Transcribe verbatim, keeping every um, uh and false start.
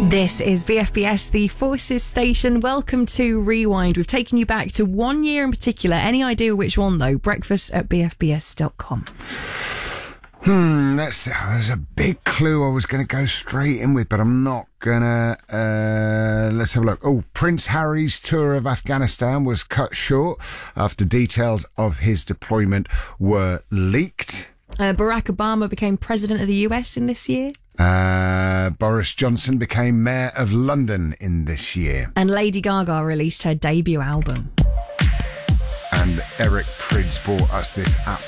This is B F B S, the Forces station. Welcome to Rewind. We've taken you back to one year in particular. Any idea which one, though? Breakfast at b f b s dot com. Hmm, that's, there's a big clue I was going to go straight in with, but I'm not going to. Uh, let's have a look. Oh, Prince Harry's tour of Afghanistan was cut short after details of his deployment were leaked. Uh, Barack Obama became president of the U S in this year. Uh, Boris Johnson became mayor of London in this year. And Lady Gaga released her debut album. And Eric Prydz brought us this app.